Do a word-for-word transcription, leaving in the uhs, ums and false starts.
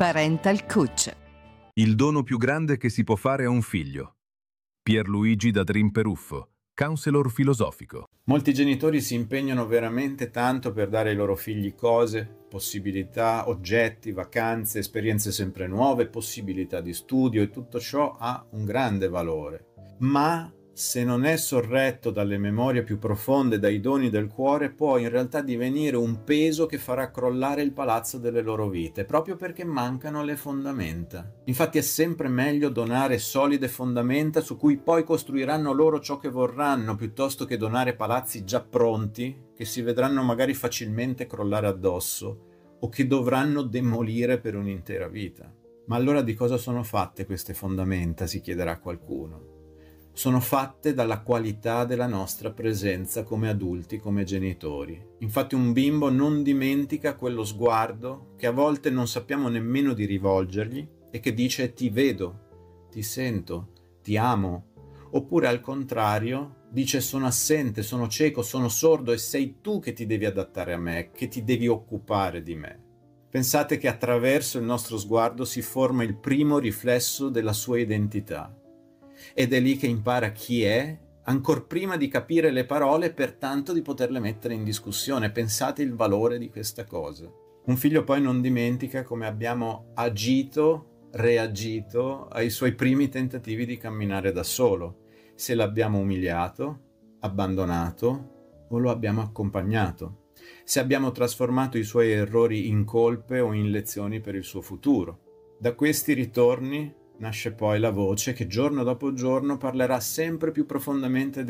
Parental Coach. Il dono più grande che si può fare a un figlio. Pierluigi da Dream Peruffo, counselor filosofico. Molti genitori si impegnano veramente tanto per dare ai loro figli cose, possibilità, oggetti, vacanze, esperienze sempre nuove, possibilità di studio, e tutto ciò ha un grande valore. Ma se non è sorretto dalle memorie più profonde, dai doni del cuore, può in realtà divenire un peso che farà crollare il palazzo delle loro vite, proprio perché mancano le fondamenta. Infatti è sempre meglio donare solide fondamenta su cui poi costruiranno loro ciò che vorranno, piuttosto che donare palazzi già pronti, che si vedranno magari facilmente crollare addosso, o che dovranno demolire per un'intera vita. Ma allora di cosa sono fatte queste fondamenta, si chiederà qualcuno. Sono fatte dalla qualità della nostra presenza come adulti, come genitori. Infatti un bimbo non dimentica quello sguardo che a volte non sappiamo nemmeno di rivolgergli e che dice ti vedo, ti sento, ti amo. Oppure al contrario dice sono assente, sono cieco, sono sordo e sei tu che ti devi adattare a me, che ti devi occupare di me. Pensate che attraverso il nostro sguardo si forma il primo riflesso della sua identità. Ed è lì che impara chi è, ancor prima di capire le parole e pertanto di poterle mettere in discussione. Pensate il valore di questa cosa. Un figlio poi non dimentica come abbiamo agito, reagito ai suoi primi tentativi di camminare da solo, se l'abbiamo umiliato, abbandonato o lo abbiamo accompagnato, se abbiamo trasformato i suoi errori in colpe o in lezioni per il suo futuro. Da questi ritorni nasce poi la voce che giorno dopo giorno parlerà sempre più profondamente